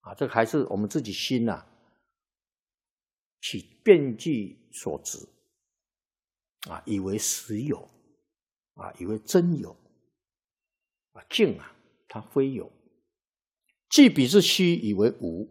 这个还是我们自己心起遍计所执以为实有以为真有境它非有，既彼之虚以为无